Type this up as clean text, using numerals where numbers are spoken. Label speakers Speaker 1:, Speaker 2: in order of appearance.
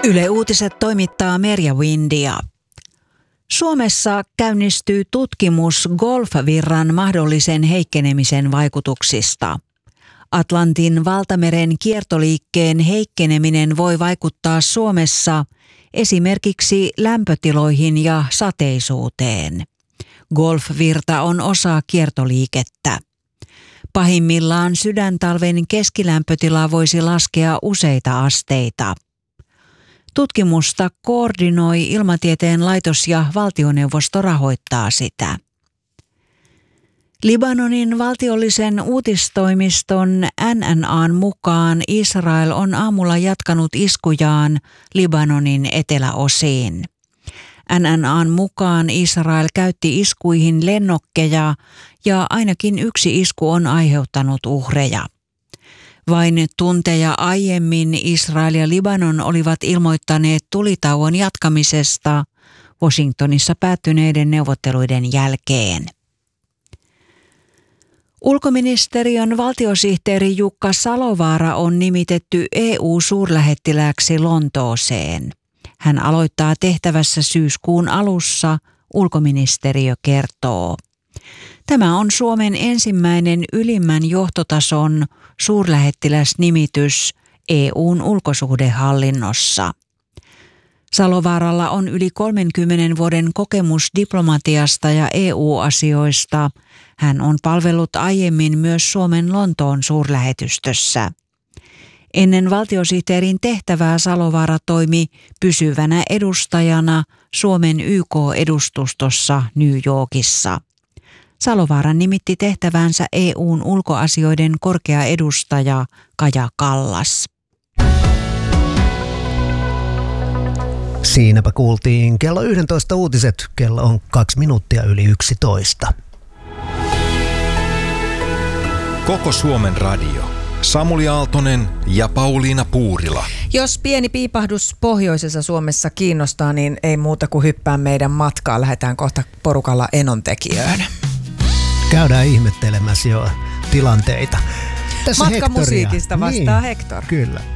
Speaker 1: Yle Uutiset toimittaa Merja Windia. Suomessa käynnistyy tutkimus golfvirran mahdollisen heikkenemisen vaikutuksista. Atlantin valtameren kiertoliikkeen heikkeneminen voi vaikuttaa Suomessa esimerkiksi lämpötiloihin ja sateisuuteen. Golfvirta on osa kiertoliikettä. Pahimmillaan sydäntalven keskilämpötila voisi laskea useita asteita. Tutkimusta koordinoi Ilmatieteen laitos ja valtioneuvosto rahoittaa sitä. Libanonin valtiollisen uutistoimiston NNA:n mukaan Israel on aamulla jatkanut iskujaan Libanonin eteläosiin. NNA:n mukaan Israel käytti iskuihin lennokkeja ja ainakin yksi isku on aiheuttanut uhreja. Vain tunteja aiemmin Israel ja Libanon olivat ilmoittaneet tulitauon jatkamisesta Washingtonissa päättyneiden neuvotteluiden jälkeen. Ulkoministeriön valtiosihteeri Jukka Salovaara on nimitetty EU-suurlähettilääksi Lontooseen. Hän aloittaa tehtävässä syyskuun alussa, ulkoministeriö kertoo. Tämä on Suomen ensimmäinen ylimmän johtotason suurlähettiläsnimitys EU:n ulkosuhdehallinnossa. Salovaaralla on yli 30 vuoden kokemus diplomatiasta ja EU-asioista. Hän on palvellut aiemmin myös Suomen Lontoon suurlähetystössä. Ennen valtiosihteerin tehtävää Salovaara toimi pysyvänä edustajana Suomen YK-edustustossa New Yorkissa. Salovaara nimitti tehtävänsä EU:n ulkoasioiden korkea edustaja Kaja Kallas.
Speaker 2: Siinäpä kuultiin kello 11 uutiset. Kello on 2 minuuttia yli 11.
Speaker 3: Koko Suomen radio. Samuli Aaltonen ja Pauliina Puurila.
Speaker 4: Jos pieni piipahdus pohjoisessa Suomessa kiinnostaa, niin ei muuta kuin hyppää meidän matkaan. Lähdetään kohta porukalla Enontekiöön.
Speaker 2: Käydään ihmettelemässä jo tilanteita.
Speaker 4: Matkamusiikista vastaa Hector.
Speaker 2: Kyllä.